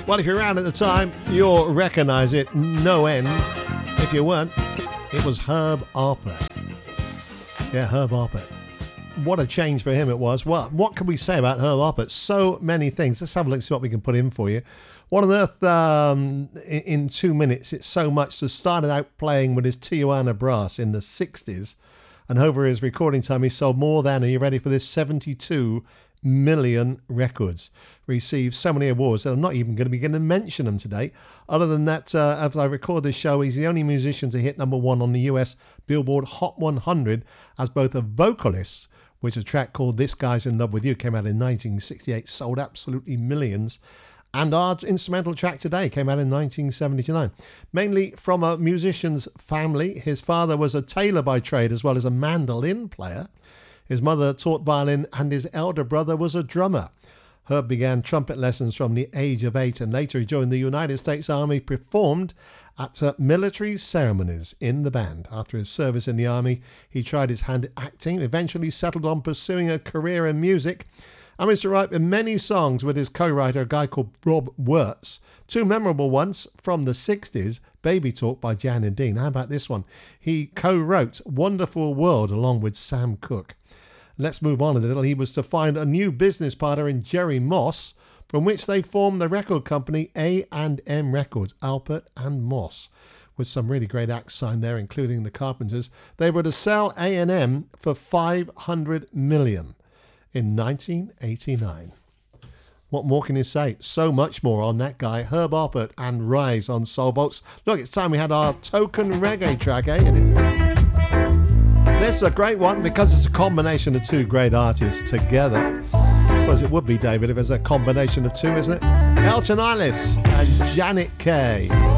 Well, if you're around at the time, you'll recognise it no end. If you weren't, it was Herb Alpert. Yeah, Herb Alpert. What a change for him it was. Well, what can we say about Herb Alpert? So many things. Let's have a look and see what we can put in for you. What on earth, in 2 minutes, it's so much. So started out playing with his Tijuana Brass in the 60s. And over his recording time, he sold more than, are you ready for this, 72 million records. Received so many awards that I'm not even going to mention them today. Other than that, as I record this show, he's the only musician to hit #1 on the US Billboard Hot 100 as both a vocalist, which is a track called This Guy's in Love With You, came out in 1968, sold absolutely millions. And our instrumental track today came out in 1979. Mainly from a musician's family. His father was a tailor by trade as well as a mandolin player. His mother taught violin and his elder brother was a drummer. Herb began trumpet lessons from the age of 8 and later he joined the United States Army, performed at military ceremonies in the band. After his service in the Army, he tried his hand at acting, eventually settled on pursuing a career in music, and was to write many songs with his co-writer, a guy called Rob Wirtz. Two memorable ones from the 60s, Baby Talk by Jan and Dean. How about this one? He co-wrote Wonderful World along with Sam Cooke. Let's move on a little. He was to find a new business partner in Jerry Moss, from which they formed the record company A&M Records, Alpert and Moss, with some really great acts signed there, including the Carpenters. They were to sell A&M for $500 million in 1989. What more can you say? So much more on that guy, Herb Alpert and Rise on Soul Vaults. Look, it's time we had our token reggae track, eh? This is a great one because it's a combination of two great artists together. I suppose it would be, David, if it's a combination of two, isn't it? Elton Ellis and Janet Kay.